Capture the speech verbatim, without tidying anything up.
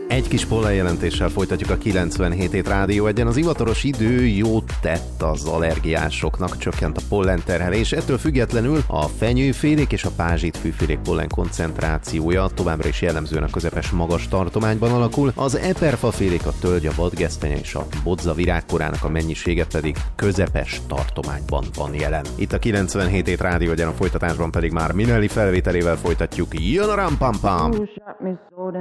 Egy kis pollenjelentéssel folytatjuk a kilencvenhét hét Rádió Egyen. Az ivataros idő jót tett az allergiásoknak, csökkent a pollenterhelés. Ettől függetlenül a fenyőfélék és a pázsitfűfélék pollen koncentrációja továbbra is jellemzően a közepes magas tartományban alakul. Az eperfafélék, a tölgy, a vadgesztenye és a bodza virágkorának a mennyisége pedig közepes tartományban van jelen. Itt a kilencvenhét hét Rádió Egyen, a folytatásban pedig már Minelli felvételével folytatjuk. Jön a Ram Pam Pam!